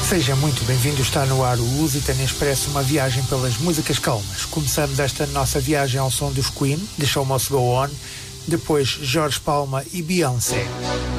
Seja muito bem-vindo, está no ar o Lusitânia Expresso, uma viagem pelas músicas calmas. Começamos esta nossa viagem ao som dos Queen, The Show Must Go On, depois Jorge Palma e Beyoncé.